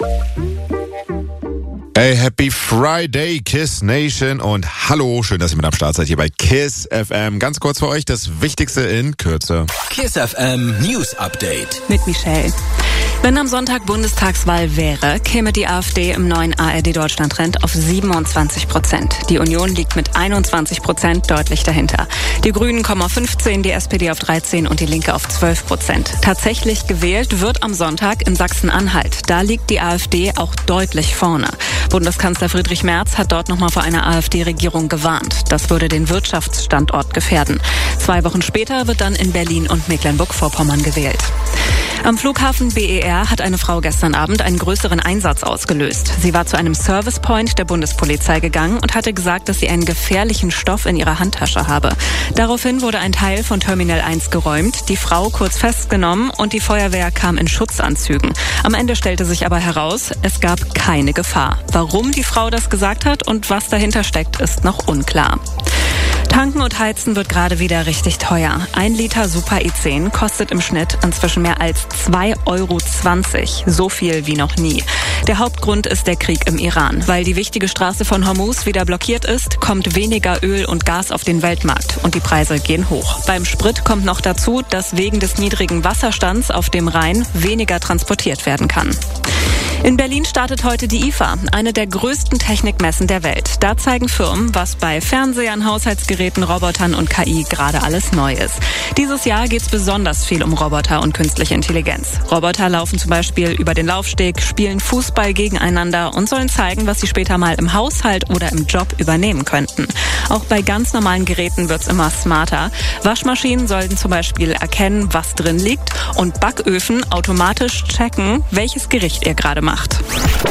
Hey, happy Friday, Kiss Nation, und hallo, schön, dass ihr mit am Start seid hier bei Kiss FM. Ganz kurz für euch das Wichtigste in Kürze. Kiss FM News Update mit Michelle. Wenn am Sonntag Bundestagswahl wäre, käme die AfD im neuen ARD-Deutschland-Trend auf 27%. Die Union liegt mit 21% deutlich dahinter. Die Grünen kommen auf 15%, die SPD auf 13% und die Linke auf 12%. Tatsächlich gewählt wird am Sonntag in Sachsen-Anhalt. Da liegt die AfD auch deutlich vorne. Bundeskanzler Friedrich Merz hat dort nochmal vor einer AfD-Regierung gewarnt. Das würde den Wirtschaftsstandort gefährden. 2 Wochen später wird dann in Berlin und Mecklenburg-Vorpommern gewählt. Am Flughafen BER hat eine Frau gestern Abend einen größeren Einsatz ausgelöst. Sie war zu einem Servicepoint der Bundespolizei gegangen und hatte gesagt, dass sie einen gefährlichen Stoff in ihrer Handtasche habe. Daraufhin wurde ein Teil von Terminal 1 geräumt, die Frau kurz festgenommen und die Feuerwehr kam in Schutzanzügen. Am Ende stellte sich aber heraus, es gab keine Gefahr. Warum die Frau das gesagt hat und was dahinter steckt, ist noch unklar. Tanken und Heizen wird gerade wieder richtig teuer. 1 Liter Super E10 kostet im Schnitt inzwischen mehr als 2,20 €. So viel wie noch nie. Der Hauptgrund ist der Krieg im Iran. Weil die wichtige Straße von Hormuz wieder blockiert ist, kommt weniger Öl und Gas auf den Weltmarkt und die Preise gehen hoch. Beim Sprit kommt noch dazu, dass wegen des niedrigen Wasserstands auf dem Rhein weniger transportiert werden kann. In Berlin startet heute die IFA, eine der größten Technikmessen der Welt. Da zeigen Firmen, was bei Fernsehern, Haushaltsgeräten, Robotern und KI gerade alles neu ist. Dieses Jahr geht es besonders viel um Roboter und künstliche Intelligenz. Roboter laufen zum Beispiel über den Laufsteg, spielen Fußball gegeneinander und sollen zeigen, was sie später mal im Haushalt oder im Job übernehmen könnten. Auch bei ganz normalen Geräten wird es immer smarter. Waschmaschinen sollten zum Beispiel erkennen, was drin liegt, und Backöfen automatisch checken, welches Gericht ihr gerade macht.